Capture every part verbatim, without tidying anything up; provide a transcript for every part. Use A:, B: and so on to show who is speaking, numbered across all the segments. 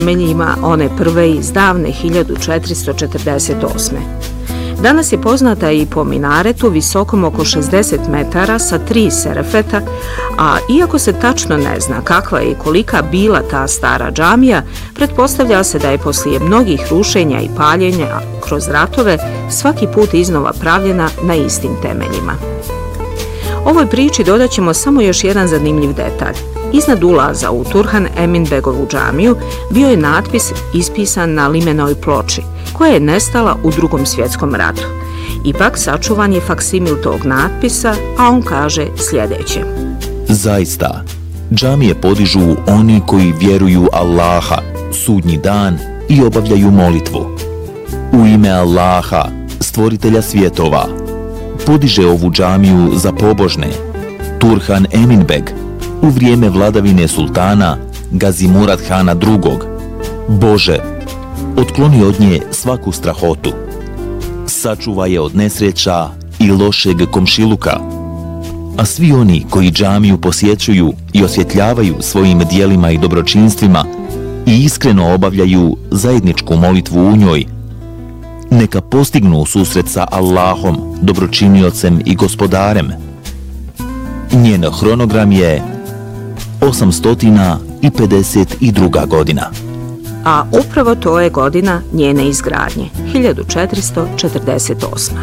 A: temeljima one prve iz davne hiljadu četiristo četrdeset osme. Danas je poznata i po minaretu visokom oko šezdeset metara sa tri serefeta, a iako se tačno ne zna kakva je i kolika bila ta stara džamija, pretpostavlja se da je poslije mnogih rušenja i paljenja kroz ratove svaki put iznova pravljena na istim temeljima. Ovoj priči dodat ćemo samo još jedan zanimljiv detalj. Iznad ulaza u Turhan Eminbegovu džamiju bio je natpis ispisan na limenoj ploči, koja je nestala u Drugom svjetskom ratu. Ipak sačuvan je faksimil tog natpisa, a on kaže sljedeće.
B: Zaista, džamije podižu oni koji vjeruju Allaha, sudnji dan i obavljaju molitvu. U ime Allaha, stvoritelja svjetova, podiže ovu džamiju za pobožne. Turhan Eminbeg, u vrijeme vladavine sultana Gazimurad Hana drugog. Bože, otkloni od nje svaku strahotu. Sačuva je od nesreća i lošeg komšiluka. A svi oni koji džamiju posjećuju i osvjetljavaju svojim dijelima i dobročinstvima i iskreno obavljaju zajedničku molitvu u njoj, neka postignu susret sa Allahom, dobročiniocem i gospodarem. Njen hronogram je osamsto pedeset druga godina.
A: A upravo to je godina njene izgradnje, hiljadu četiristo četrdeset osma.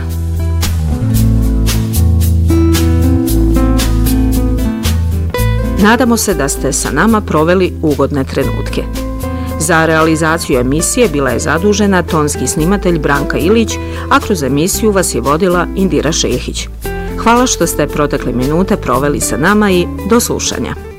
A: Nadamo se da ste sa nama proveli ugodne trenutke. Za realizaciju emisije bila je zadužena tonski snimatelj Branka Ilić, a kroz emisiju vas je vodila Indira Šehić. Hvala što ste protekle minute proveli sa nama i do slušanja.